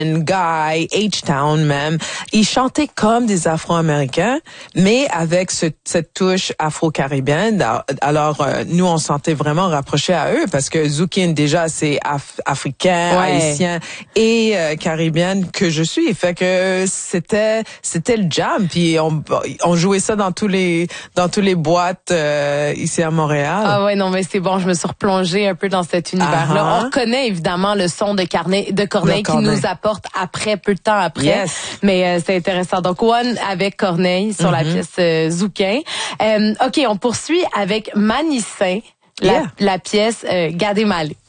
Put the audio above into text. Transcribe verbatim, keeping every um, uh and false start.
Guy, H-Town même, ils chantaient comme des Afro-Américains, mais avec ce, cette touche afro-caribéenne. Alors, euh, nous, on se sentait vraiment rapprochés à eux parce que Zoukin, déjà, c'est af- africain, ouais. haïtien et euh, caribéenne que je suis. Fait que c'était c'était le jam. Puis on, on jouait ça dans tous les dans tous les boîtes euh, ici à Montréal. Ah ouais, non, mais c'est bon, je me suis replongée un peu dans cet univers-là. Uh-huh. On reconnaît évidemment le son de, Carnet, de Corneille qui Corneille. nous apporte après, peu de temps après. Yes. Mais euh, c'est intéressant. Donc, One avec Corneille sur mm-hmm. la pièce euh, Zoukin. Euh, OK, on poursuit avec Manissin, la, yeah. la pièce euh, Gad et Malé.